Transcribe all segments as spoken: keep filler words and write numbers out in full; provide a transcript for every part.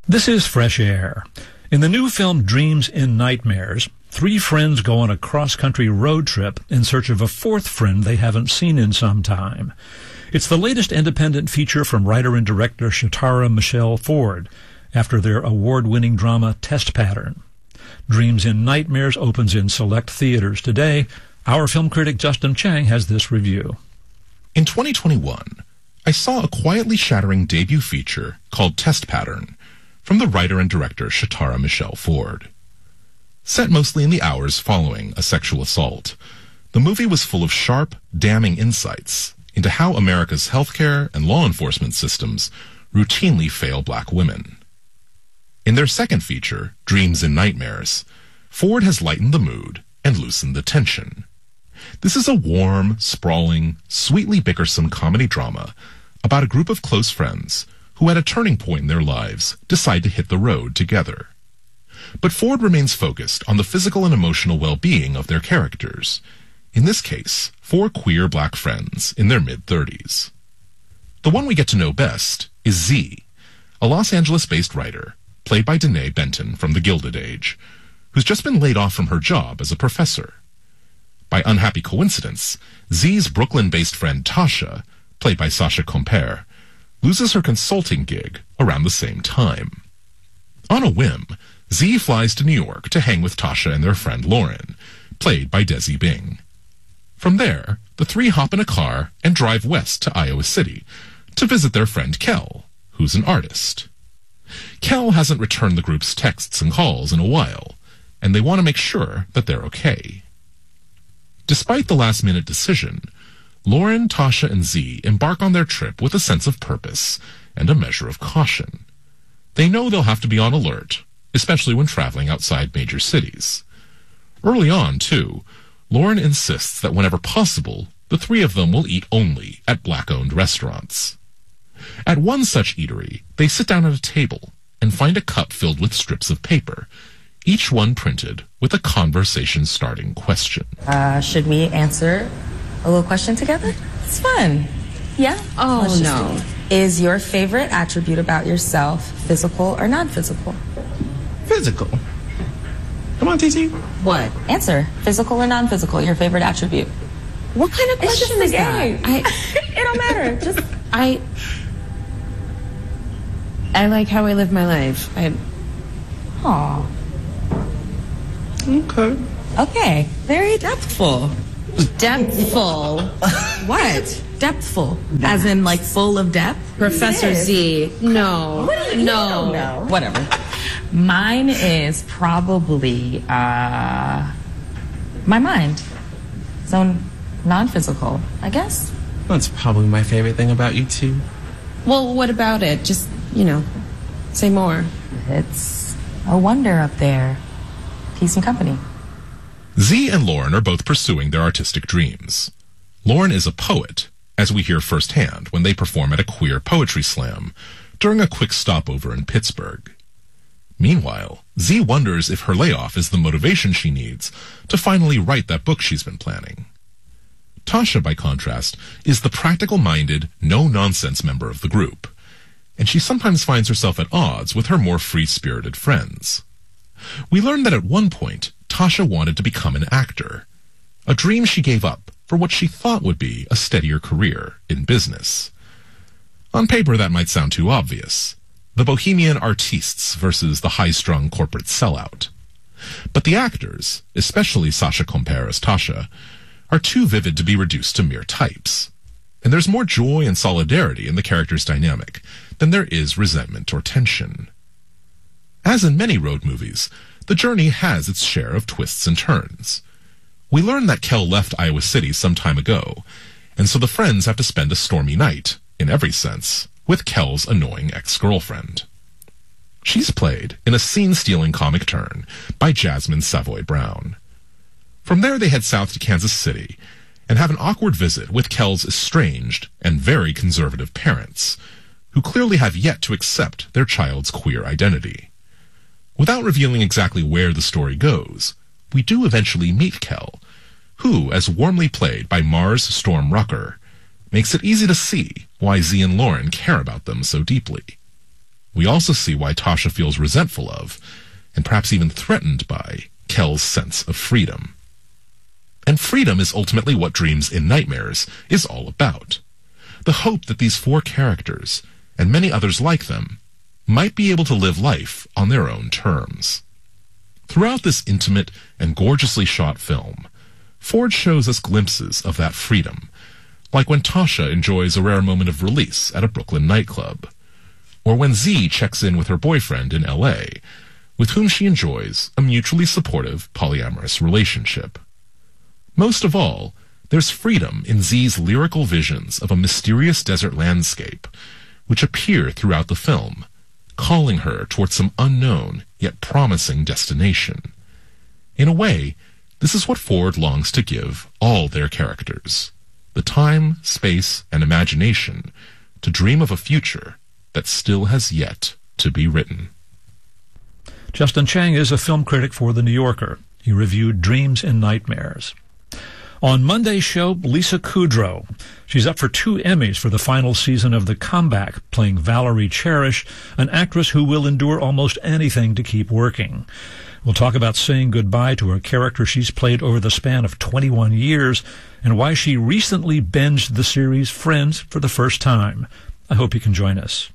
This is Fresh Air. In the new film Dreams in Nightmares, three friends go on a cross-country road trip in search of a fourth friend they haven't seen in some time. It's the latest independent feature from writer and director Shatara Michelle Ford, after their award-winning drama Test Pattern. Dreams in Nightmares opens in select theaters today. Our film critic Justin Chang has this review. In twenty twenty-one, I saw a quietly shattering debut feature called Test Pattern from the writer and director Shatara Michelle Ford. Set mostly in the hours following a sexual assault, the movie was full of sharp, damning insights into how America's healthcare and law enforcement systems routinely fail black women. In their second feature, Dreams in Nightmares, Ford has lightened the mood and loosened the tension. This is a warm, sprawling, sweetly bickersome comedy drama about a group of close friends who at a turning point in their lives decide to hit the road together. But Ford remains focused on the physical and emotional well-being of their characters, in this case, four queer black friends in their mid-thirties. The one we get to know best is Z, a Los Angeles-based writer, played by Danae Benton from The Gilded Age, who's just been laid off from her job as a professor. By unhappy coincidence, Z's Brooklyn-based friend Tasha, played by Sasha Compere, loses her consulting gig around the same time. On a whim, Z flies to New York to hang with Tasha and their friend Lauren, played by Desi Bing. From there, the three hop in a car and drive west to Iowa City to visit their friend Kel, who's an artist. Kel hasn't returned the group's texts and calls in a while, and they want to make sure that they're okay. Despite the last-minute decision, Lauren, Tasha, and Z embark on their trip with a sense of purpose and a measure of caution. They know they'll have to be on alert, especially when traveling outside major cities. Early on, too, Lauren insists that whenever possible, the three of them will eat only at black-owned restaurants. At one such eatery, they sit down at a table and find a cup filled with strips of paper, each one printed with a conversation-starting question. Uh, should we answer a little question together? It's fun. Yeah? Oh, no. Is your favorite attribute about yourself physical or non-physical? Physical. Come on, T T. What? Answer. Physical or non-physical, your favorite attribute. What kind of It's question just a is that? game. I, It don't matter. Just I, I like how I live my life. I, Aw. Okay. Okay. Very depthful. depthful. What? Depthful. As in like full of depth? Professor It is. Z. No. What do you no. know? Whatever. Mine is probably uh, my mind. So non-physical, I guess. That's probably my favorite thing about you, too. Well, what about it? Just, you know, say more. It's a wonder up there. Peace and company. Z and Lauren are both pursuing their artistic dreams. Lauren is a poet, as we hear firsthand when they perform at a queer poetry slam during a quick stopover in Pittsburgh. Meanwhile, Z wonders if her layoff is the motivation she needs to finally write that book she's been planning. Tasha, by contrast, is the practical-minded, no-nonsense member of the group, and she sometimes finds herself at odds with her more free-spirited friends. We learn that at one point, Tasha wanted to become an actor, a dream she gave up for what she thought would be a steadier career in business. On paper, that might sound too obvious. The bohemian artistes versus the high-strung corporate sellout. But the actors, especially Sasha Compere as Tasha, are too vivid to be reduced to mere types. And there's more joy and solidarity in the character's dynamic than there is resentment or tension. As in many road movies, the journey has its share of twists and turns. We learn that Kel left Iowa City some time ago, and so the friends have to spend a stormy night, in every sense, with Kel's annoying ex-girlfriend. She's played, in a scene-stealing comic turn, by Jasmine Savoy Brown. From there they head south to Kansas City, and have an awkward visit with Kel's estranged and very conservative parents, who clearly have yet to accept their child's queer identity. Without revealing exactly where the story goes, we do eventually meet Kel, who, as warmly played by Mars Storm Rucker, makes it easy to see why Z and Lauren care about them so deeply. we also see why Tasha feels resentful of, and perhaps even threatened by, Kel's sense of freedom. And freedom is ultimately what Dreams in Nightmares is all about. The hope that these four characters, and many others like them, might be able to live life on their own terms. Throughout this intimate and gorgeously shot film, Ford shows us glimpses of that freedom, like when Tasha enjoys a rare moment of release at a Brooklyn nightclub, or when Z checks in with her boyfriend in L A, with whom she enjoys a mutually supportive polyamorous relationship. Most of all, there's freedom in Z's lyrical visions of a mysterious desert landscape, which appear throughout the film, calling her towards some unknown yet promising destination. In a way, this is what Ford longs to give all their characters: the time, space, and imagination to dream of a future that still has yet to be written. Justin Chang is a film critic for The New Yorker. He reviewed Dreams in Nightmares. On Monday's show, Lisa Kudrow. She's up for two Emmys for the final season of The Comeback, playing Valerie Cherish, an actress who will endure almost anything to keep working. We'll talk about saying goodbye to a character she's played over the span of twenty-one years and why she recently binged the series Friends for the first time. I hope you can join us.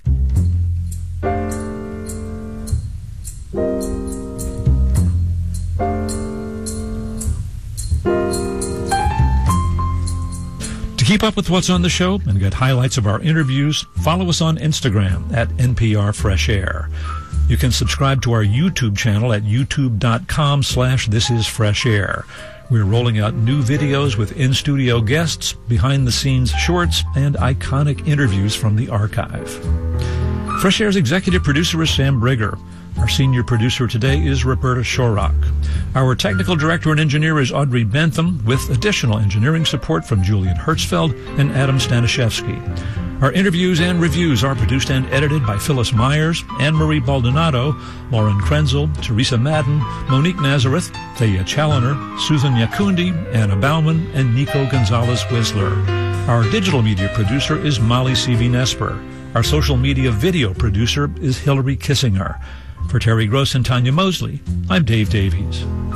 To keep up with what's on the show and get highlights of our interviews, follow us on Instagram at N P R Fresh Air. You can subscribe to our YouTube channel at youtube.com slash This Is Fresh Air. We're rolling out new videos with in-studio guests, behind-the-scenes shorts, and iconic interviews from the archive. Fresh Air's executive producer is Sam Brigger. Our senior producer today is Roberta Shorak. Our technical director and engineer is Audrey Bentham, with additional engineering support from Julian Hertzfeld and Adam Stanishevsky. Our interviews and reviews are produced and edited by Phyllis Myers, Anne-Marie Baldonado, Lauren Krenzel, Teresa Madden, Monique Nazareth, Thea Challoner, Susan Yakundi, Anna Bauman, and Nico Gonzalez-Whistler. Our digital media producer is Molly C V. Nesper. Our social media video producer is Hillary Kissinger. For Terry Gross and Tanya Mosley, I'm Dave Davies.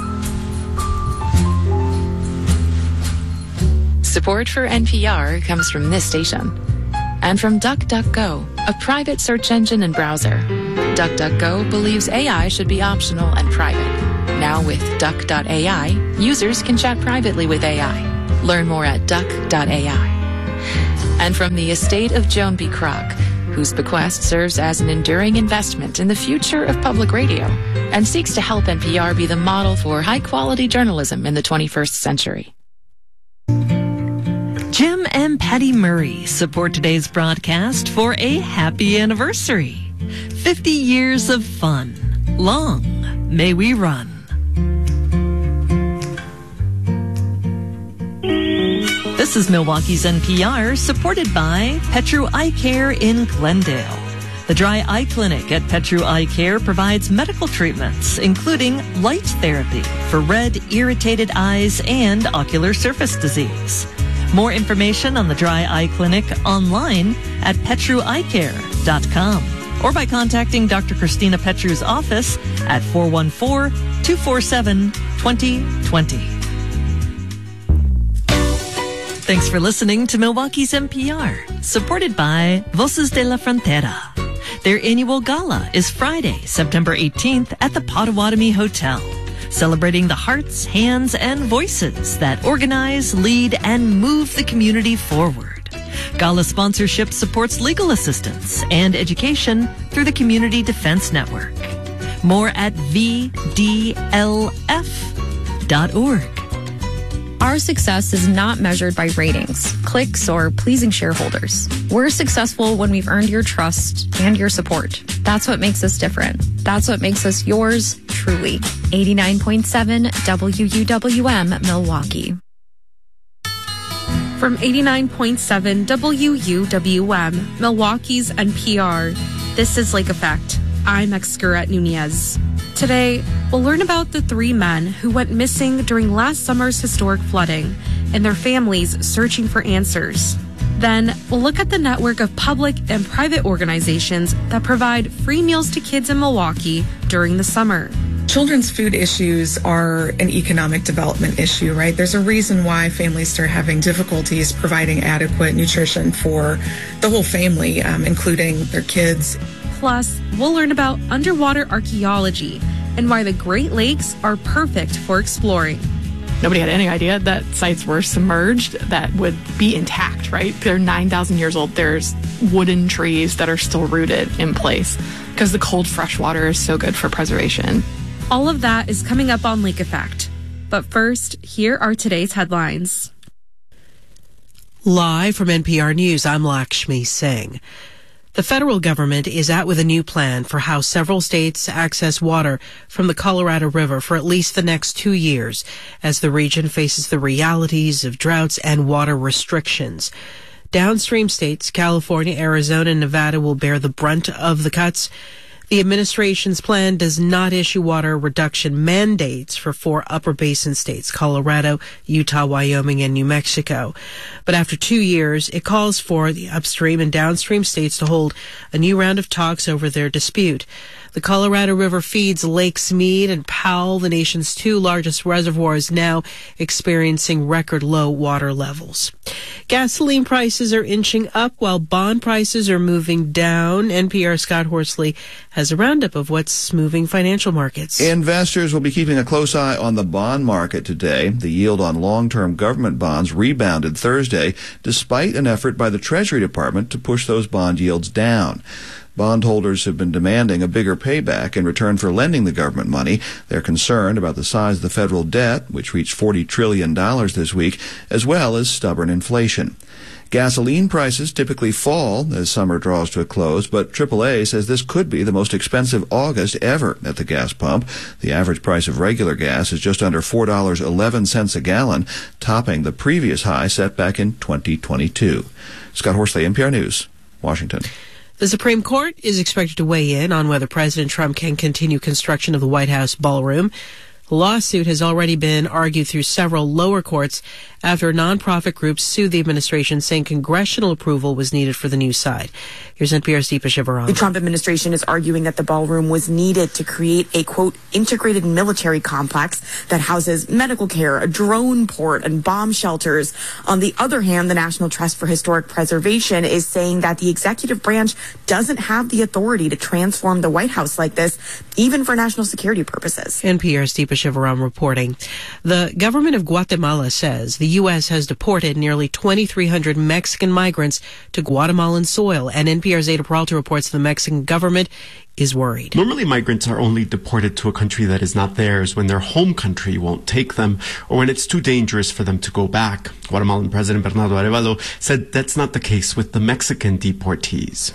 Support for N P R comes from this station and from DuckDuckGo, a private search engine and browser. DuckDuckGo believes A I should be optional and private. Now with Duck dot A I, users can chat privately with A I. Learn more at Duck dot A I. And from the estate of Joan B. Kroc, whose bequest serves as an enduring investment in the future of public radio and seeks to help N P R be the model for high-quality journalism in the twenty-first century. Jim and Patty Murray support today's broadcast for a happy anniversary. fifty years of fun. Long may we run. This is Milwaukee's N P R, supported by Petru Eye Care in Glendale. The Dry Eye Clinic at Petru Eye Care provides medical treatments, including light therapy for red, irritated eyes and ocular surface disease. More information on the Dry Eye Clinic online at petru eye care dot com or by contacting Doctor Christina Petru's office at four one four, two four seven, two zero two zero. Thanks for listening to Milwaukee's N P R, supported by Voces de la Frontera. Their annual gala is Friday, September eighteenth at the Potawatomi Hotel, celebrating the hearts, hands, and voices that organize, lead, and move the community forward. Gala sponsorship supports legal assistance and education through the Community Defense Network. More at v d l f dot org. Our success is not measured by ratings, clicks, or pleasing shareholders. We're successful when we've earned your trust and your support. That's what makes us different. That's what makes us yours, truly. eighty-nine point seven W U W M, Milwaukee. From eighty-nine point seven W U W M, Milwaukee's N P R, this is Lake Effect. I'm Excurret Nunez. Today, we'll learn about the three men who went missing during last summer's historic flooding and their families searching for answers. Then we'll look at the network of public and private organizations that provide free meals to kids in Milwaukee during the summer. Children's food issues are an economic development issue, right? There's a reason why families start having difficulties providing adequate nutrition for the whole family, um, including their kids. Plus, we'll learn about underwater archaeology and why the Great Lakes are perfect for exploring. Nobody had any idea that sites were submerged that would be intact, right? They're nine thousand years old. There's wooden trees that are still rooted in place because the cold, fresh water is so good for preservation. All of that is coming up on Lake Effect. But first, here are today's headlines. Live from N P R News, I'm Lakshmi Singh. The federal government is out with a new plan for how several states access water from the Colorado River for at least the next two years as the region faces the realities of droughts and water restrictions. Downstream states, California, Arizona, and Nevada, will bear the brunt of the cuts. The administration's plan does not issue water reduction mandates for four upper basin states, Colorado, Utah, Wyoming, and New Mexico. But after two years, it calls for the upstream and downstream states to hold a new round of talks over their dispute. The Colorado River feeds Lakes Mead and Powell, the nation's two largest reservoirs, now experiencing record low water levels. Gasoline prices are inching up while bond prices are moving down. N P R's Scott Horsley has a roundup of what's moving financial markets. Investors will be keeping a close eye on the bond market today. The yield on long-term government bonds rebounded Thursday, despite an effort by the Treasury Department to push those bond yields down. Bondholders have been demanding a bigger payback in return for lending the government money. They're concerned about the size of the federal debt, which reached forty trillion dollars this week, as well as stubborn inflation. Gasoline prices typically fall as summer draws to a close, but triple A says this could be the most expensive August ever at the gas pump. The average price of regular gas is just under four dollars and eleven cents a gallon, topping the previous high set back in twenty twenty-two. Scott Horsley, N P R News, Washington. The Supreme Court is expected to weigh in on whether President Trump can continue construction of the White House ballroom. The lawsuit has already been argued through several lower courts after a nonprofit group sued the administration, saying congressional approval was needed for the new side. Here's N P R's Deepa Shivaram. The Trump administration is arguing that the ballroom was needed to create a, quote, integrated military complex that houses medical care, a drone port, and bomb shelters. On the other hand, the National Trust for Historic Preservation is saying that the executive branch doesn't have the authority to transform the White House like this, even for national security purposes. N P R's Deepa Shivaram reporting. The government of Guatemala says the U S has deported nearly twenty-three hundred Mexican migrants to Guatemalan soil, and N P R's Ada Peralta reports the Mexican government is worried. Normally, migrants are only deported to a country that is not theirs when their home country won't take them or when it's too dangerous for them to go back. Guatemalan President Bernardo Arevalo said that's not the case with the Mexican deportees.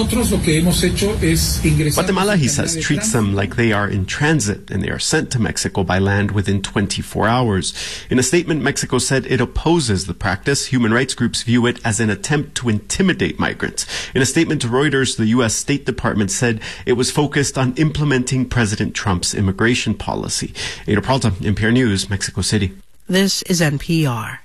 Guatemala, he says, treats them like they are in transit and they are sent to Mexico by land within twenty-four hours. In a statement, Mexico said it opposes the practice. Human rights groups view it as an attempt to intimidate migrants. In a statement to Reuters, the U S State Department said it was focused on implementing President Trump's immigration policy. Ada Peralta, N P R News, Mexico City. This is N P R.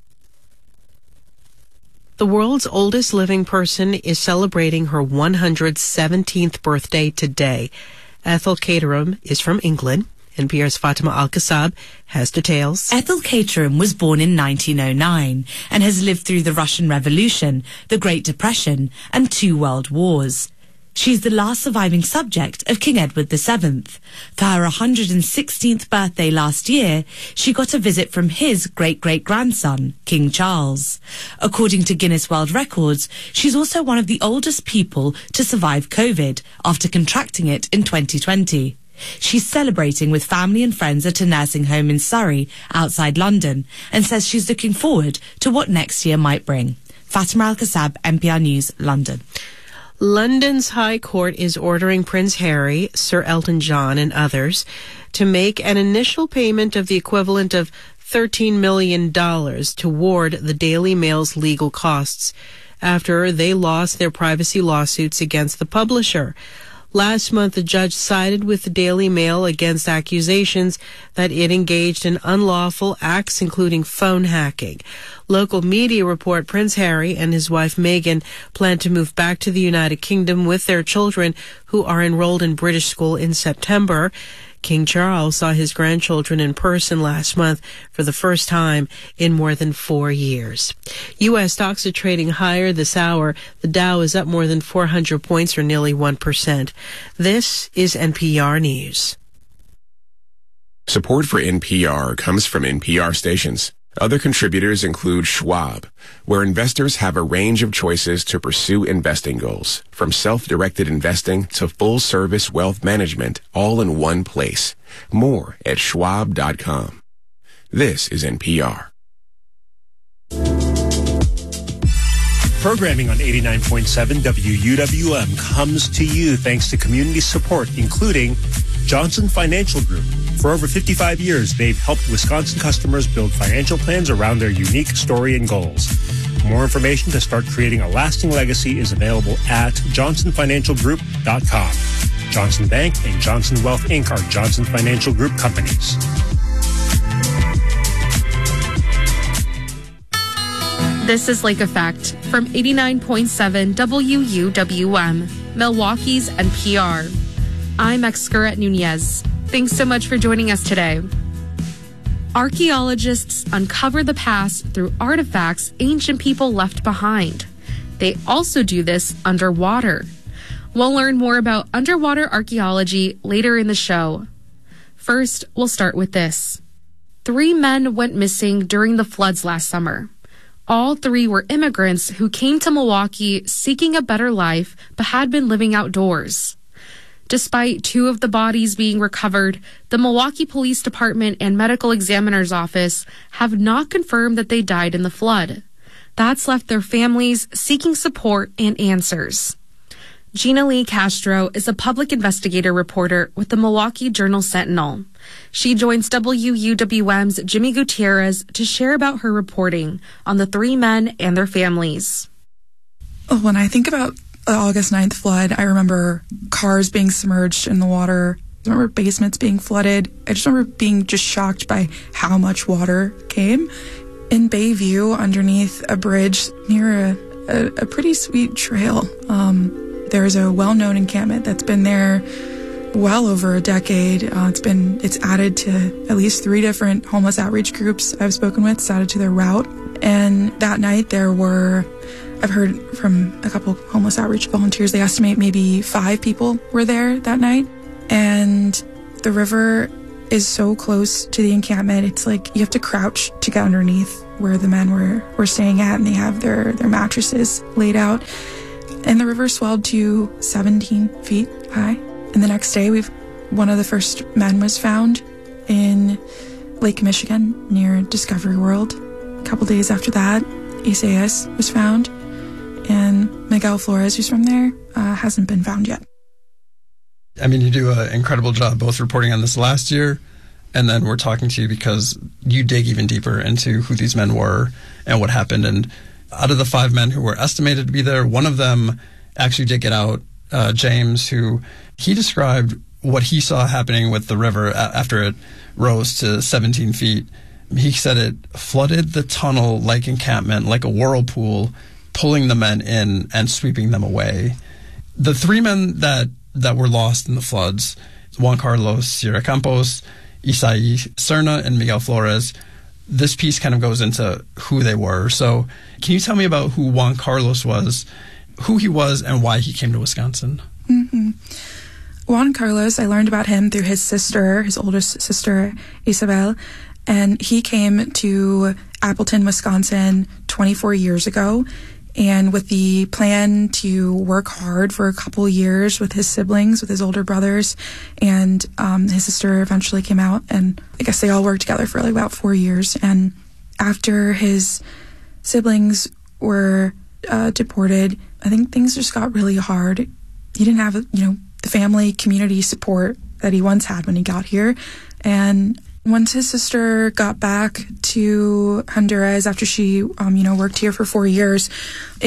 The world's oldest living person is celebrating her one hundred seventeenth birthday today. Ethel Caterham is from England. N P R's Fatima Al-Kassab has details. Ethel Caterham was born in nineteen oh nine and has lived through the Russian Revolution, the Great Depression, and two world wars. She's the last surviving subject of King Edward the seventh. For her one hundred sixteenth birthday last year, she got a visit from his great-great-grandson, King Charles. According to Guinness World Records, she's also one of the oldest people to survive COVID after contracting it in twenty twenty. She's celebrating with family and friends at a nursing home in Surrey, outside London, and says she's looking forward to what next year might bring. Fatima Al-Kassab, N P R News, London. London's High Court is ordering Prince Harry, Sir Elton John, and others to make an initial payment of the equivalent of thirteen million dollars toward the Daily Mail's legal costs after they lost their privacy lawsuits against the publisher. Last month, a judge sided with the Daily Mail against accusations that it engaged in unlawful acts, including phone hacking. Local media report Prince Harry and his wife Meghan plan to move back to the United Kingdom with their children, who are enrolled in British school in September. King Charles saw his grandchildren in person last month for the first time in more than four years. U S stocks are trading higher this hour. The Dow is up more than four hundred points, or nearly one percent. This is N P R News. Support for N P R comes from N P R stations. Other contributors include Schwab, where investors have a range of choices to pursue investing goals, from self-directed investing to full-service wealth management, all in one place. More at schwab dot com. This is N P R. Programming on eighty-nine point seven W U W M comes to you thanks to community support, including Johnson Financial Group. For over fifty-five years, they've helped Wisconsin customers build financial plans around their unique story and goals. More information to start creating a lasting legacy is available at johnson financial group dot com. Johnson Bank and Johnson Wealth Incorporated are Johnson Financial Group companies. This is Lake Effect from eighty-nine point seven W U W M, Milwaukee's N P R. I'm Excurret Nunez. Thanks so much for joining us today. Archaeologists uncover the past through artifacts ancient people left behind. They also do this underwater. We'll learn more about underwater archaeology later in the show. First, we'll start with this. Three men went missing during the floods last summer. All three were immigrants who came to Milwaukee seeking a better life but had been living outdoors. Despite two of the bodies being recovered, the Milwaukee Police Department and Medical Examiner's Office have not confirmed that they died in the flood. That's left their families seeking support and answers. Gina Lee Castro is a public investigator reporter with the Milwaukee Journal-Sentinel. She joins W U W M's Jimmy Gutierrez to share about her reporting on the three men and their families. When I think about the August ninth flood, I remember cars being submerged in the water. I remember basements being flooded. I just remember being just shocked by how much water came. In Bayview, underneath a bridge near a, a, a pretty sweet trail, um, there's a well-known encampment that's been there well over a decade. Uh, it's been, it's added to at least three different homeless outreach groups I've spoken with. It's added to their route. And that night there were, I've heard from a couple homeless outreach volunteers, they estimate maybe five people were there that night. And the river is so close to the encampment, it's like you have to crouch to get underneath where the men were, were staying at, and they have their, their mattresses laid out. And the river swelled to seventeen feet high. And the next day, we've one of the first men was found in Lake Michigan near Discovery World. A couple days after that, Isaias was found. And Miguel Flores, who's from there, uh, hasn't been found yet. I mean, you do an incredible job both reporting on this last year, and then we're talking to you because you dig even deeper into who these men were and what happened. And out of the five men who were estimated to be there, one of them actually did get out, uh, James, who he described what he saw happening with the river after it rose to seventeen feet. He said it flooded the tunnel-like encampment like a whirlpool, pulling the men in and sweeping them away. The three men that that were lost in the floods, Juan Carlos Sierra Campos, Isai Serna, and Miguel Flores, this piece kind of goes into who they were. So can you tell me about who Juan Carlos was, who he was, and why he came to Wisconsin? Mm-hmm. Juan Carlos, I learned about him through his sister, his oldest sister, Isabel, and he came to Appleton, Wisconsin twenty-four years ago. And with the plan to work hard for a couple years with his siblings, with his older brothers, and um, his sister eventually came out, and I guess they all worked together for like about four years. And after his siblings were uh, deported, I think things just got really hard. He didn't have, you know, the family community support that he once had when he got here. And once his sister got back to Honduras after she, um, you know, worked here for four years, it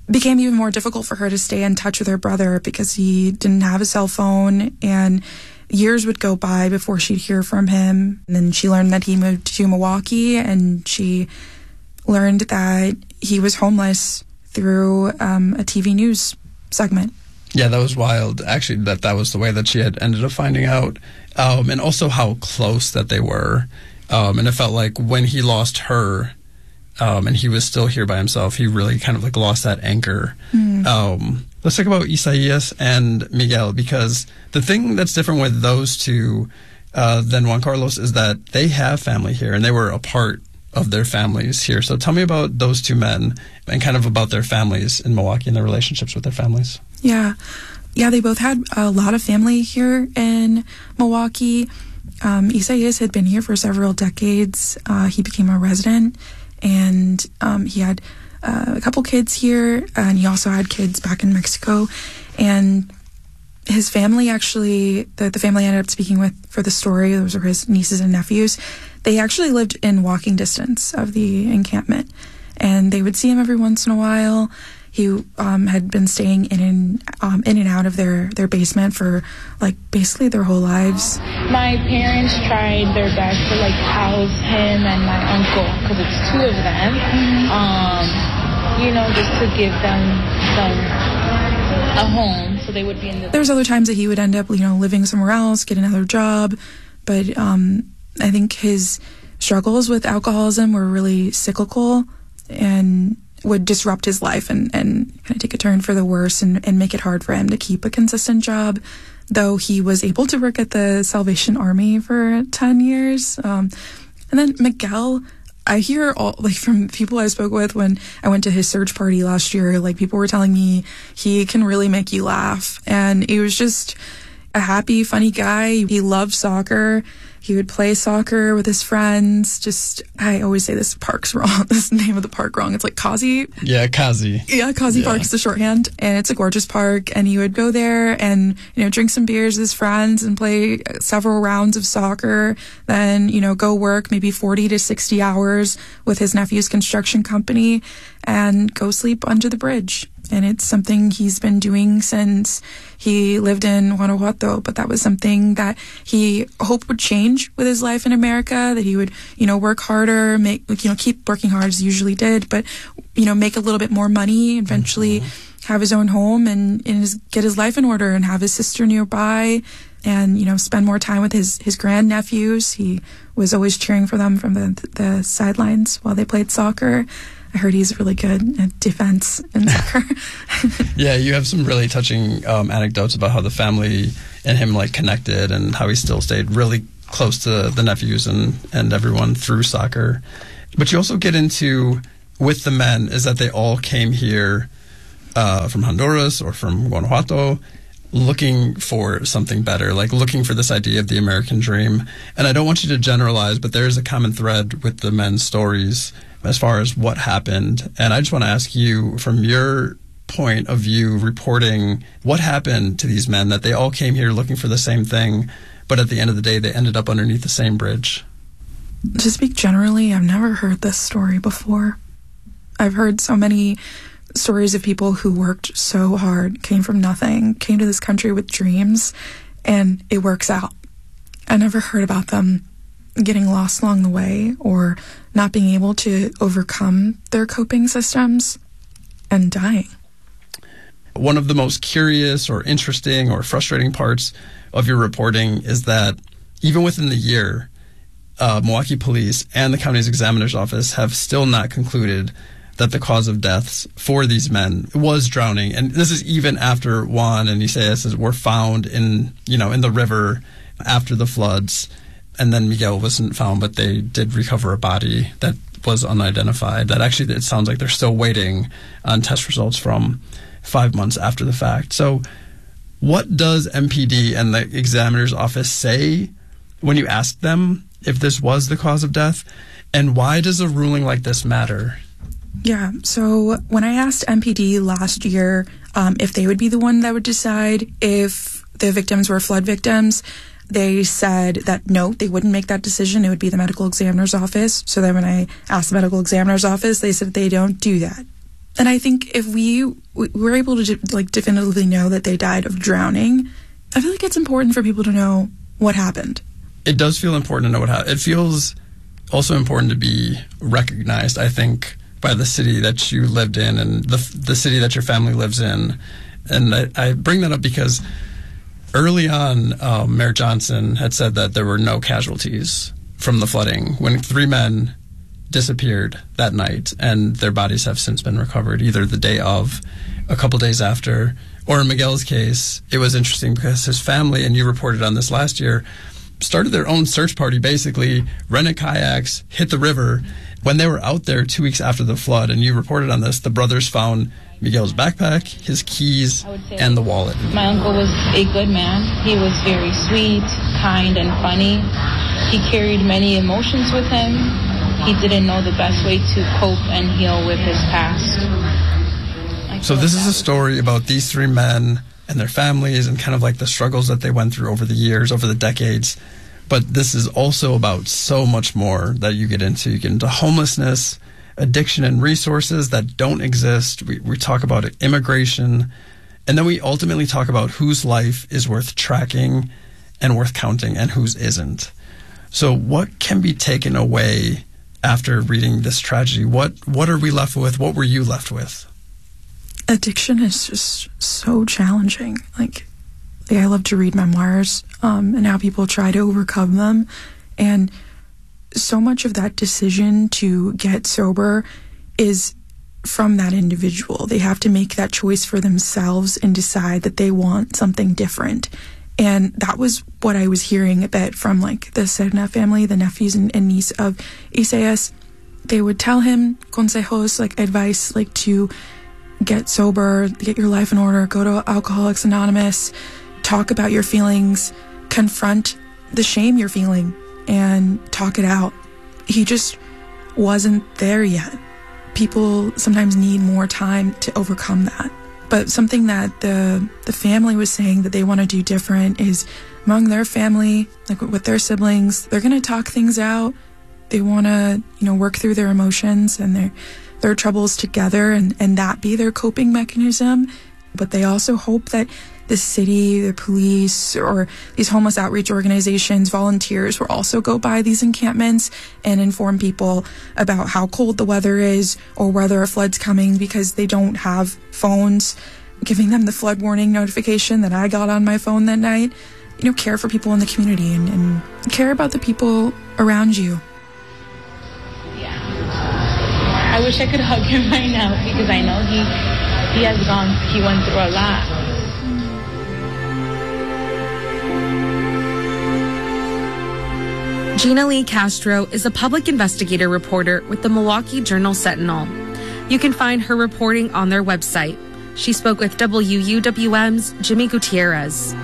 became even more difficult for her to stay in touch with her brother because he didn't have a cell phone, and years would go by before she'd hear from him. And then she learned that he moved to Milwaukee, and she learned that he was homeless through um, a T V news segment. Yeah, that was wild, actually, that that was the way that she had ended up finding out. Um, and also how close that they were. Um, and it felt like when he lost her, um, and he was still here by himself, he really kind of like lost that anchor. Mm. Um, let's talk about Isaias and Miguel, because the thing that's different with those two uh, than Juan Carlos is that they have family here, and they were a part of their families here. So tell me about those two men and kind of about their families in Milwaukee and their relationships with their families. Yeah. Yeah, they both had a lot of family here in Milwaukee. Um, Isaias had been here for several decades. Uh, he became a resident, and um, he had uh, a couple kids here, and he also had kids back in Mexico. And his family actually, the, the family I ended up speaking with for the story, those were his nieces and nephews, they actually lived in walking distance of the encampment, and they would see him every once in a while. He um, had been staying in and um, in and out of their, their basement for like basically their whole lives. My parents tried their best to like house him and my uncle, because it's two of them. Um, you know, just to give them some a home, so they would be in the. There was other times that he would end up, you know, living somewhere else, get another job, but um, I think his struggles with alcoholism were really cyclical and would disrupt his life and, and kind of take a turn for the worse and, and make it hard for him to keep a consistent job, though he was able to work at the Salvation Army for ten years. Um, and then Miguel, I hear all, like, from people I spoke with when I went to his search party last year, like, people were telling me he can really make you laugh. And he was just a happy, funny guy. He loved soccer. He would play soccer with his friends. Just, I always say this park's wrong. This name of the park wrong. It's like Kazi. Yeah, Kazi. Yeah, Kazi yeah. Park is the shorthand. And it's a gorgeous park. And he would go there and, you know, drink some beers with his friends and play several rounds of soccer. Then, you know, go work maybe forty to sixty hours with his nephew's construction company and go sleep under the bridge. And it's something he's been doing since he lived in Guanajuato, but that was something that he hoped would change with his life in America, that he would, you know, work harder, make, you know, keep working hard as he usually did, but, you know, make a little bit more money, eventually mm-hmm. have his own home and, and his, get his life in order and have his sister nearby and, you know, spend more time with his, his grandnephews. He was always cheering for them from the, the sidelines while they played soccer. I heard he's really good at defense in soccer. Yeah, you have some really touching um, anecdotes about how the family and him like connected and how he still stayed really close to the nephews and, and everyone through soccer. But you also get into, with the men, is that they all came here uh, from Honduras or from Guanajuato looking for something better, like looking for this idea of the American dream. And I don't want you to generalize, but there is a common thread with the men's stories as far as what happened. And I just want to ask you, from your point of view, reporting what happened to these men, that they all came here looking for the same thing, but at the end of the day, they ended up underneath the same bridge. To speak generally, I've never heard this story before. I've heard so many stories of people who worked so hard, came from nothing, came to this country with dreams, and it works out. I never heard about them getting lost along the way or not being able to overcome their coping systems and dying. One of the most curious or interesting or frustrating parts of your reporting is that even within the year, uh, Milwaukee Police and the county's examiner's office have still not concluded that the cause of deaths for these men was drowning. And this is even after Juan and Isaias were found in, you know, in the river after the floods. And then Miguel wasn't found, but they did recover a body that was unidentified. That actually, it sounds like they're still waiting on test results from five months after the fact. So what does M P D and the examiner's office say when you ask them if this was the cause of death? And why does a ruling like this matter? Yeah, so when I asked M P D last year um, if they would be the one that would decide if the victims were flood victims, they said that no, they wouldn't make that decision. It would be the medical examiner's office. So then when I asked the medical examiner's office, they said they don't do that. And I think if we, we were able to like definitively know that they died of drowning, I feel like it's important for people to know what happened. It does feel important to know what happened. It feels also important to be recognized, I think, by the city that you lived in and the the city that your family lives in. And I, I bring that up because early on, um, Mayor Johnson had said that there were no casualties from the flooding when three men disappeared that night, and their bodies have since been recovered either the day of, a couple days after, or in Miguel's case, it was interesting because his family, and you reported on this last year, started their own search party, basically, rented kayaks, hit the river. When they were out there two weeks after the flood, and you reported on this, the brothers found Miguel's backpack, his keys, and the wallet. My uncle was a good man. He was very sweet, kind, and funny. He carried many emotions with him. He didn't know the best way to cope and heal with his past. So this is a story about these three men and their families and kind of like the struggles that they went through over the years, over the decades. But this is also about so much more that you get into. You get into homelessness, addiction, and resources that don't exist. We, we talk about immigration. And then we ultimately talk about whose life is worth tracking and worth counting and whose isn't. So what can be taken away after reading this tragedy? What what are we left with? What were you left with? Addiction is just so challenging. Like, like I love to read memoirs um, and how people try to overcome them. And so much of that decision to get sober is from that individual. They have to make that choice for themselves and decide that they want something different. And that was what I was hearing a bit from like the Serna family, the nephews and, and niece of Isaias. They would tell him consejos, like advice, like to get sober, get your life in order, go to Alcoholics Anonymous, talk about your feelings, confront the shame you're feeling, and talk it out. He just wasn't there yet. People sometimes need more time to overcome that. But something that the the family was saying that they want to do different is among their family, like with their siblings, they're going to talk things out. They want to, you know, work through their emotions and their their troubles together and, and that be their coping mechanism. But they also hope that the city, the police, or these homeless outreach organizations, volunteers will also go by these encampments and inform people about how cold the weather is or whether a flood's coming because they don't have phones, giving them the flood warning notification that I got on my phone that night. You know, care for people in the community and, and care about the people around you. I wish I could hug him right now because I know he he has gone, he went through a lot. Gina Lee Castro is a public investigator reporter with the Milwaukee Journal-Sentinel. You can find her reporting on their website. She spoke with W U W M's Jimmy Gutierrez.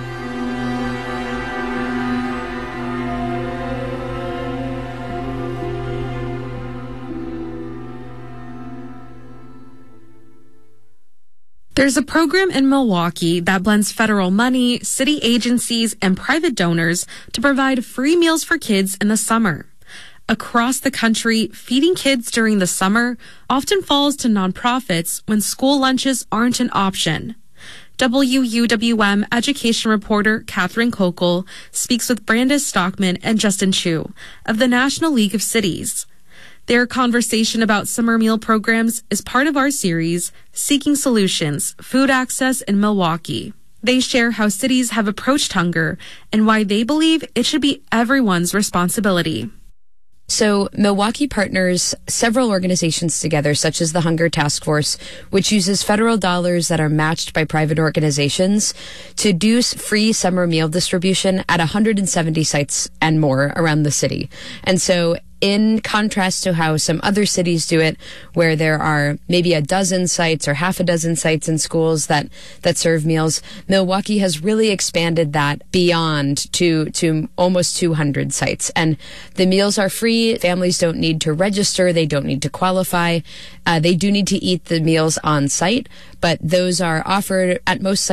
There's a program in Milwaukee that blends federal money, city agencies, and private donors to provide free meals for kids in the summer. Across the country, feeding kids during the summer often falls to nonprofits when school lunches aren't an option. W U W M education reporter Catherine Kokel speaks with Brandis Stockman and Justin Chu of the National League of Cities. Their conversation about summer meal programs is part of our series, Seeking Solutions, Food Access in Milwaukee. They share how cities have approached hunger and why they believe it should be everyone's responsibility. So Milwaukee partners several organizations together, such as the Hunger Task Force, which uses federal dollars that are matched by private organizations to do free summer meal distribution at one hundred seventy sites and more around the city. And so in contrast to how some other cities do it, where there are maybe a dozen sites or half a dozen sites in schools that, that serve meals, Milwaukee has really expanded that beyond to, to almost two hundred sites. And the meals are free. Families don't need to register. They don't need to qualify. Uh, they do need to eat the meals on site, but those are offered at most sites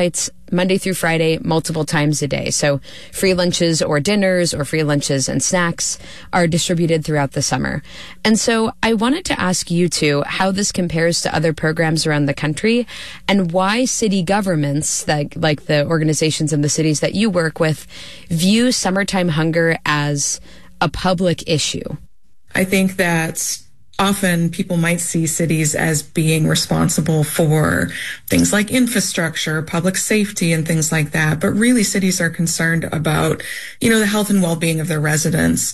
Monday through Friday, multiple times a day. So free lunches or dinners or free lunches and snacks are distributed throughout the summer. And so I wanted to ask you two how this compares to other programs around the country and why city governments, like, like the organizations in the cities that you work with, view summertime hunger as a public issue. I think that often people might see cities as being responsible for things like infrastructure, public safety, and things like that. But really, cities are concerned about, you know, the health and well-being of their residents.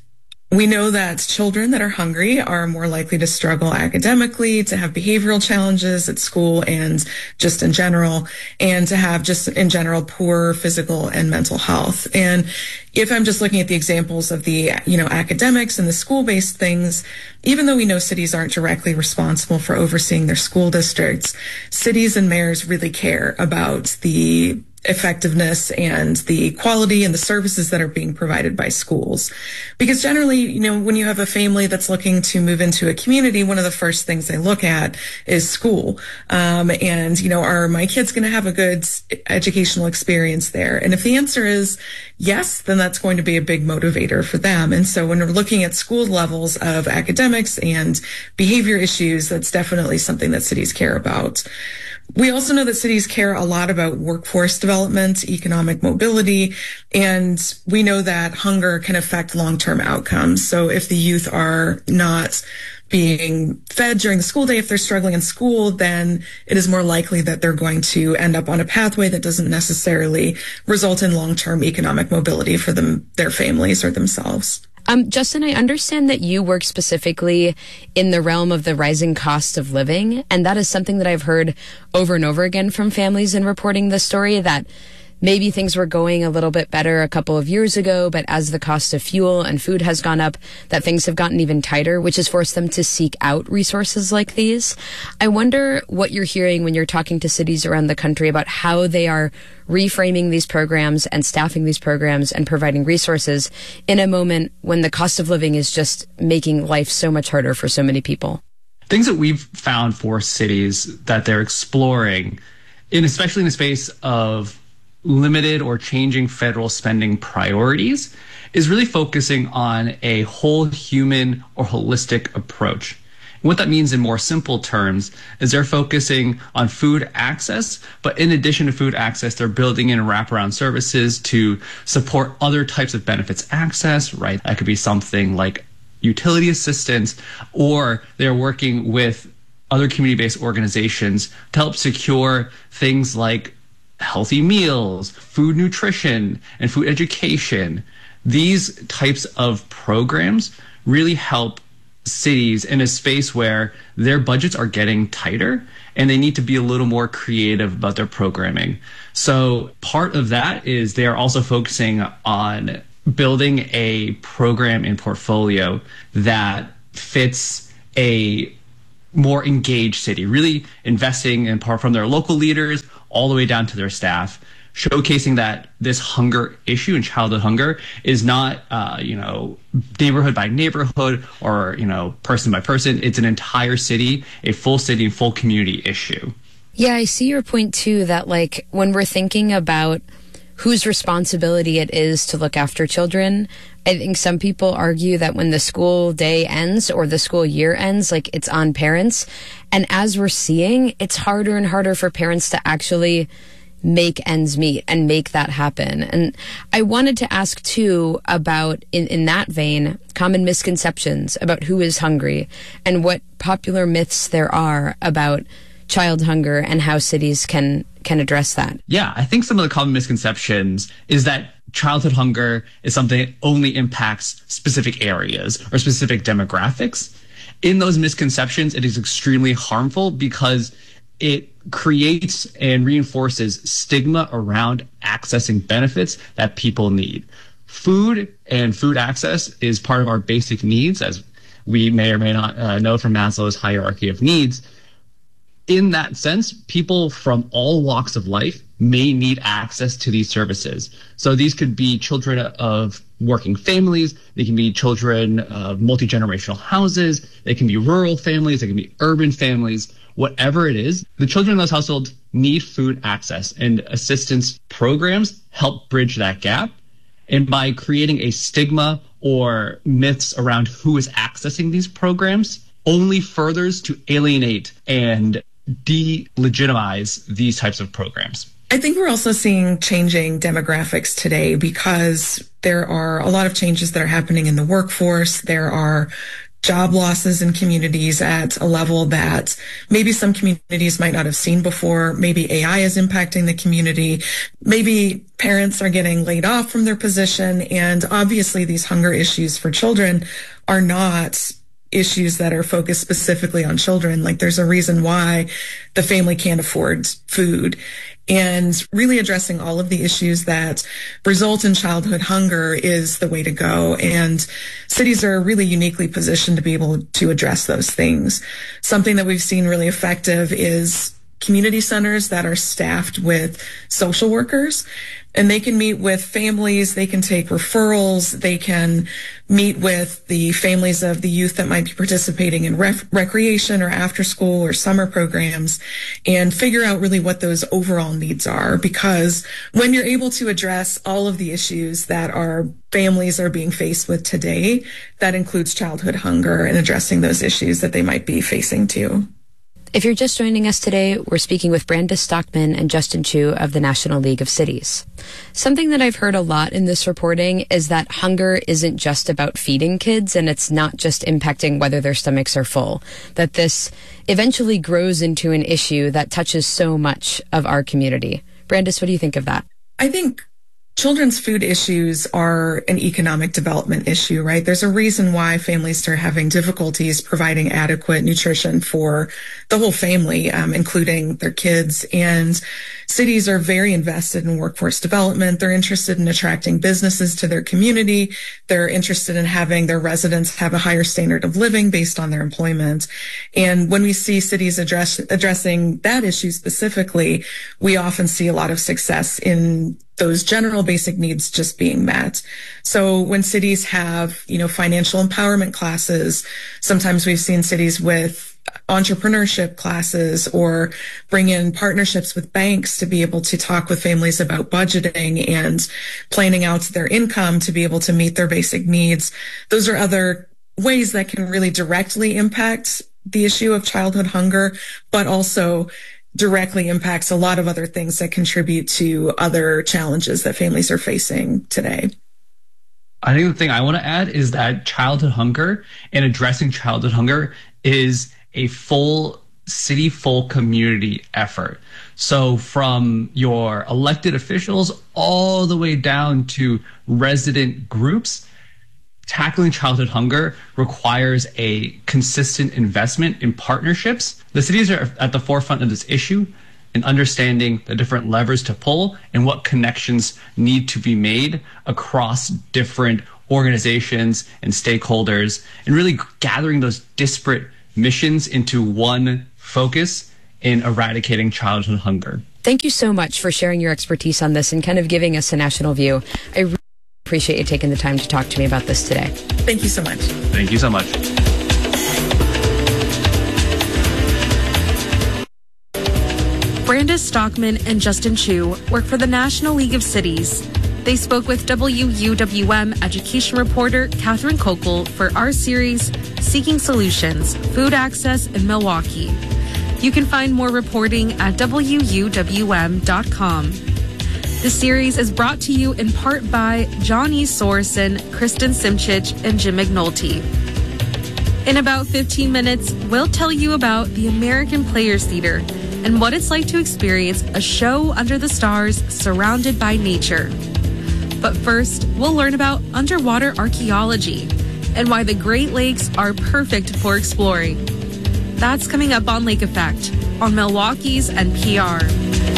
We know that children that are hungry are more likely to struggle academically, to have behavioral challenges at school and just in general, and to have just in general poor physical and mental health. And if I'm just looking at the examples of the, you know, academics and the school-based things, even though we know cities aren't directly responsible for overseeing their school districts, cities and mayors really care about the effectiveness and the quality and the services that are being provided by schools. Because generally, you know, when you have a family that's looking to move into a community, one of the first things they look at is school. Um, and, you know, are my kids going to have a good educational experience there? And if the answer is yes, then that's going to be a big motivator for them. And so when we're looking at school levels of academics and behavior issues, that's definitely something that cities care about. We also know that cities care a lot about workforce development, economic mobility, and we know that hunger can affect long-term outcomes. So if the youth are not being fed during the school day, if they're struggling in school, then it is more likely that they're going to end up on a pathway that doesn't necessarily result in long-term economic mobility for them, their families or themselves. Um, Justin, I understand that you work specifically in the realm of the rising cost of living, and that is something that I've heard over and over again from families in reporting this story, that maybe things were going a little bit better a couple of years ago, but as the cost of fuel and food has gone up, that things have gotten even tighter, which has forced them to seek out resources like these. I wonder what you're hearing when you're talking to cities around the country about how they are reframing these programs and staffing these programs and providing resources in a moment when the cost of living is just making life so much harder for so many people. Things that we've found for cities that they're exploring, in especially in the space of limited or changing federal spending priorities, is really focusing on a whole human or holistic approach. And what that means in more simple terms is they're focusing on food access, but in addition to food access, they're building in wraparound services to support other types of benefits access, right? That could be something like utility assistance, or they're working with other community-based organizations to help secure things like healthy meals, food nutrition, and food education. These types of programs really help cities in a space where their budgets are getting tighter and they need to be a little more creative about their programming. So part of that is they are also focusing on building a program and portfolio that fits a more engaged city, really investing in part from their local leaders all the way down to their staff, showcasing that this hunger issue and childhood hunger is not, uh, you know, neighborhood by neighborhood or, you know, person by person. It's an entire city, a full city and full community issue. Yeah, I see your point too, that like when we're thinking about whose responsibility it is to look after children, I think some people argue that when the school day ends or the school year ends, like it's on parents. And as we're seeing, it's harder and harder for parents to actually make ends meet and make that happen. And I wanted to ask too about, in, in that vein, common misconceptions about who is hungry and what popular myths there are about child hunger and how cities can can address that. Yeah, I think some of the common misconceptions is that childhood hunger is something that only impacts specific areas or specific demographics. In those misconceptions, it is extremely harmful because it creates and reinforces stigma around accessing benefits that people need. Food and food access is part of our basic needs, as we may or may not uh, know from Maslow's hierarchy of needs. In that sense, people from all walks of life may need access to these services. So these could be children of working families, they can be children of multi-generational houses, they can be rural families, they can be urban families, whatever it is. The children in those households need food access, and assistance programs help bridge that gap. And by creating a stigma or myths around who is accessing these programs, only furthers to alienate and delegitimize these types of programs. I think we're also seeing changing demographics today because there are a lot of changes that are happening in the workforce. There are job losses in communities at a level that maybe some communities might not have seen before. Maybe A I is impacting the community. Maybe parents are getting laid off from their position. And obviously these hunger issues for children are not issues that are focused specifically on children. Like there's a reason why the family can't afford food. And really addressing all of the issues that result in childhood hunger is the way to go. And cities are really uniquely positioned to be able to address those things. Something that we've seen really effective is community centers that are staffed with social workers, and they can meet with families, they can take referrals, they can meet with the families of the youth that might be participating in rec- recreation or after school or summer programs, and figure out really what those overall needs are. Because when you're able to address all of the issues that our families are being faced with today, that includes childhood hunger and addressing those issues that they might be facing too. If you're just joining us today, we're speaking with Brandis Stockman and Justin Chu of the National League of Cities. Something that I've heard a lot in this reporting is that hunger isn't just about feeding kids, and it's not just impacting whether their stomachs are full, that this eventually grows into an issue that touches so much of our community. Brandis, what do you think of that? I think children's food issues are an economic development issue, right? There's a reason why families are having difficulties providing adequate nutrition for the whole family, um, including their kids. And cities are very invested in workforce development. They're interested in attracting businesses to their community. They're interested in having their residents have a higher standard of living based on their employment. And when we see cities address, addressing that issue specifically, we often see a lot of success in those general basic needs just being met. So when cities have, you know, financial empowerment classes, sometimes we've seen cities with entrepreneurship classes or bring in partnerships with banks to be able to talk with families about budgeting and planning out their income to be able to meet their basic needs. Those are other ways that can really directly impact the issue of childhood hunger, but also directly impacts a lot of other things that contribute to other challenges that families are facing today. I think the thing I want to add is that childhood hunger and addressing childhood hunger is a full city, full community effort. So from your elected officials all the way down to resident groups, tackling childhood hunger requires a consistent investment in partnerships. The cities are at the forefront of this issue in understanding the different levers to pull and what connections need to be made across different organizations and stakeholders, and really gathering those disparate missions into one focus in eradicating childhood hunger. Thank you so much for sharing your expertise on this and kind of giving us a national view. I really appreciate you taking the time to talk to me about this today. Thank you so much. Thank you so much. Brandis Stockman and Justin Chu work for the National League of Cities. They spoke with W U W M education reporter Catherine Kokel for our series, Seeking Solutions, Food Access in Milwaukee. You can find more reporting at W U W M dot com. The series is brought to you in part by John E. Sorensen, Kristen Simchich, and Jim McNulty. In about fifteen minutes, we'll tell you about the American Players Theater and what it's like to experience a show under the stars surrounded by nature. But first, we'll learn about underwater archaeology and why the Great Lakes are perfect for exploring. That's coming up on Lake Effect on Milwaukee's N P R.